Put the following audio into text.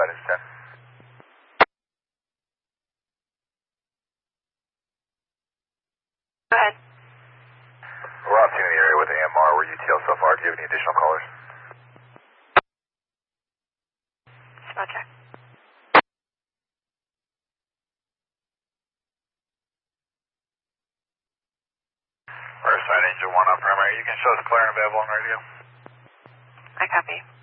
Sightings 10. Go ahead. We're off in the area with AMR. We're UTL so far. Do you have any additional callers? Spell check. We're assigned Angel 1 on primary. You can show us clear and available on radio. I copy.